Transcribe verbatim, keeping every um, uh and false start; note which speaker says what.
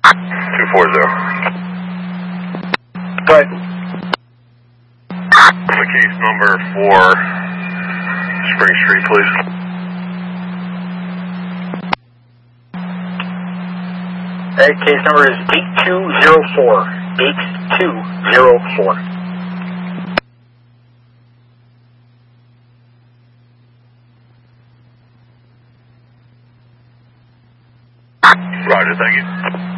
Speaker 1: two four zero.
Speaker 2: Go ahead.
Speaker 1: The case number for Spring Street, please.
Speaker 2: That case number is eight two zero four. eight two zero four.
Speaker 1: Roger, thank you.